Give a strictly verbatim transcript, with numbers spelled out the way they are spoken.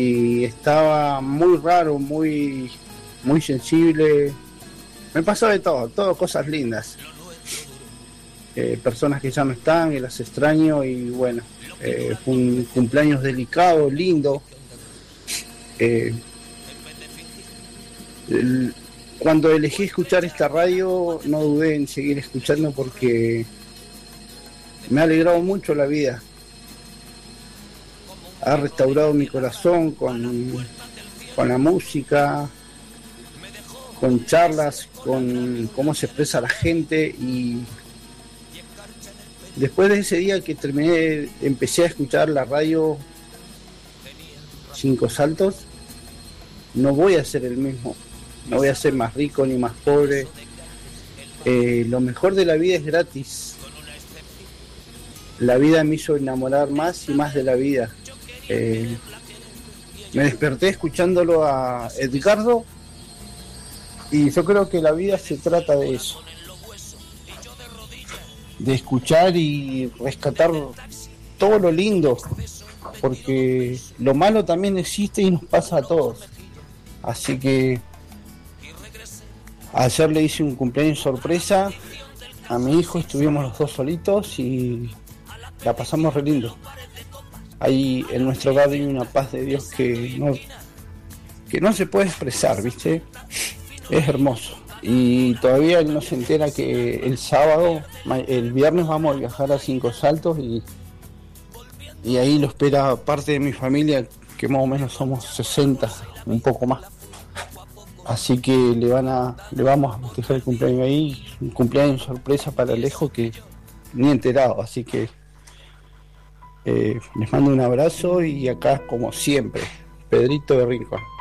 y estaba muy raro, muy, muy sensible. Me pasó de todo, todo cosas lindas. Eh, personas que ya no están, que las extraño y bueno, eh, fue un cumpleaños delicado, lindo. Eh, el, cuando elegí escuchar esta radio no dudé en seguir escuchando porque me ha alegrado mucho la vida. Ha restaurado mi corazón con, con la música, con charlas, con cómo se expresa la gente y después de ese día que terminé, empecé a escuchar la radio Cinco Saltos, no voy a ser el mismo, no voy a ser más rico ni más pobre. Eh, lo mejor de la vida es gratis. La vida me hizo enamorar más y más de la vida. Eh, me desperté escuchándolo a Edgardo y yo creo que la vida se trata de eso, de escuchar y rescatar todo lo lindo, porque lo malo también existe y nos pasa a todos. Así que ayer le hice un cumpleaños sorpresa a mi hijo, estuvimos los dos solitos y la pasamos re lindo. Ahí en nuestro hogar hay una paz de Dios que no, que no se puede expresar, ¿viste? Es hermoso. Y todavía él no se entera que el sábado, el viernes vamos a viajar a Cinco Saltos y, y ahí lo espera parte de mi familia, que más o menos somos sesenta, un poco más. Así que le van a, le vamos a festejar el cumpleaños ahí, un cumpleaños sorpresa para Alejo que ni enterado, así que eh, les mando un abrazo y acá como siempre, Pedrito de Rincón.